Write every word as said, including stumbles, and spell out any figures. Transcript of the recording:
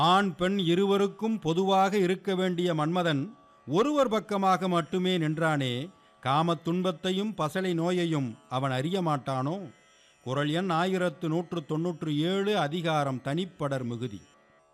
ஆண் பெண் இருவருக்கும் பொதுவாக இருக்க வேண்டிய மன்மதன் ஒருவர் பக்கமாக மட்டுமே நின்றானே, காமத் துன்பத்தையும் பசலை நோயையும் அவன் அறிய மாட்டானோ? குறள் எண் ஆயிரத்து நூற்று தொன்னூற்று ஏழு, அதிகாரம் தனிப்படர் மிகுதி.